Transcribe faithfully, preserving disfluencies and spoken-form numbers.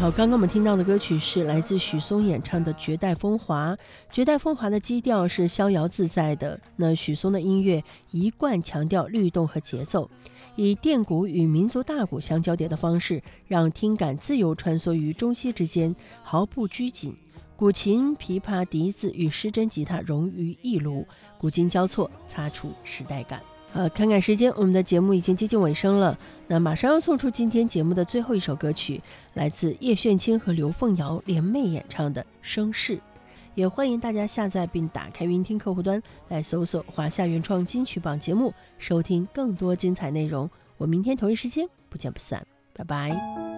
好，刚刚我们听到的歌曲是来自许嵩演唱的《绝代风华》。绝代风华的基调是逍遥自在的，那许嵩的音乐一贯强调律动和节奏，以电鼓与民族大鼓相交叠的方式，让听感自由穿梭于中西之间，毫不拘谨。古琴、琵琶、笛子与失真吉他融于一炉，古今交错，擦出时代感。呃，看看时间，我们的节目已经接近尾声了。那马上要送出今天节目的最后一首歌曲，来自叶炫清和刘凤瑶联袂演唱的《声势》。也欢迎大家下载并打开云听客户端来搜索华夏原创金曲榜节目，收听更多精彩内容。我明天同一时间不见不散，拜拜。